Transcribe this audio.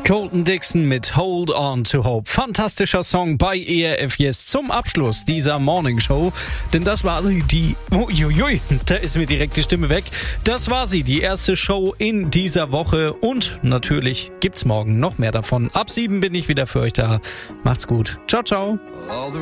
Colton Dixon mit Hold On to Hope. Fantastischer Song bei ERF Yes zum Abschluss dieser Morning Show. Denn das war sie, da ist mir direkt die Stimme weg. Das war sie, die erste Show in dieser Woche. Und natürlich gibt's morgen noch mehr davon. Ab 7 bin ich wieder für euch da. Macht's gut. Ciao, ciao.